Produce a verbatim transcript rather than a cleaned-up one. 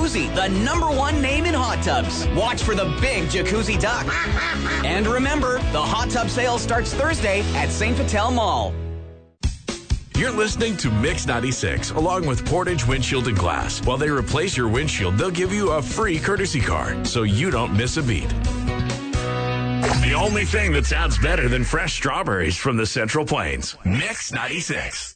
Jacuzzi, the number one name in hot tubs. Watch for the big Jacuzzi duck. And remember, the hot tub sale starts Thursday at Saint Patel Mall. You're listening to Mix ninety-six, along with Portage Windshield and Glass. While they replace your windshield, they'll give you a free courtesy car, so you don't miss a beat. The only thing that sounds better than fresh strawberries from the Central Plains. Mix ninety-six.